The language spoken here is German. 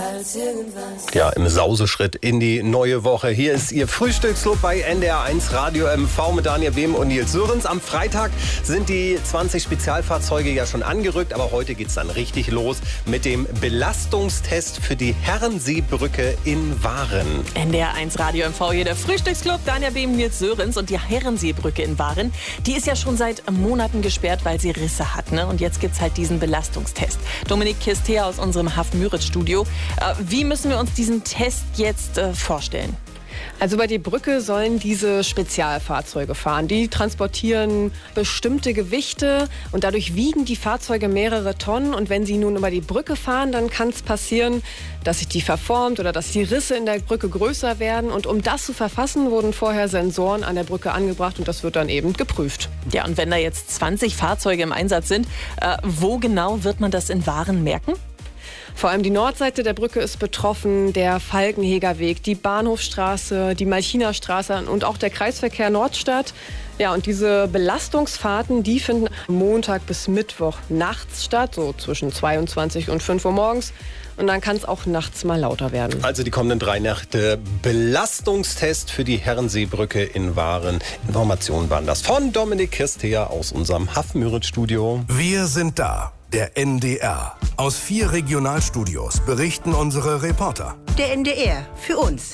Ja, im Sauseschritt in die neue Woche. Hier ist Ihr Frühstücksclub bei NDR1 Radio MV mit Daniel Behm und Nils Sörens. Am Freitag sind die 20 Spezialfahrzeuge ja schon angerückt, aber heute geht's dann richtig los mit dem Belastungstest für die Herrenseebrücke in Waren. NDR1 Radio MV, hier der Frühstücksclub, Daniel Behm, Nils Sörens. Und die Herrenseebrücke in Waren, die ist ja schon seit Monaten gesperrt, weil sie Risse hat. Ne? Und jetzt gibt's halt diesen Belastungstest. Dominik Kirstea aus unserem Haff-Müritz-Studio. Wie müssen wir uns diesen Test jetzt vorstellen? Also über die Brücke sollen diese Spezialfahrzeuge fahren. Die transportieren bestimmte Gewichte und dadurch wiegen die Fahrzeuge mehrere Tonnen. Und wenn sie nun über die Brücke fahren, dann kann es passieren, dass sich die verformt oder dass die Risse in der Brücke größer werden. Und um das zu verfassen, wurden vorher Sensoren an der Brücke angebracht und das wird dann eben geprüft. Ja, und wenn da jetzt 20 Fahrzeuge im Einsatz sind, wo genau wird man das in Waren merken? Vor allem die Nordseite der Brücke ist betroffen, der Falkenheger Weg, die Bahnhofstraße, die Malchiner Straße und auch der Kreisverkehr Nordstadt. Ja, und diese Belastungsfahrten, die finden Montag bis Mittwoch nachts statt, so zwischen 22 und 5 Uhr morgens. Und dann kann es auch nachts mal lauter werden. Also die kommenden 3 Nächte Belastungstest für die Herrenseebrücke in Waren. Informationen waren das von Dominik Kirstea aus unserem Haff-Müritz-Studio. Wir sind da, der NDR. Aus 4 Regionalstudios berichten unsere Reporter. Der NDR für uns.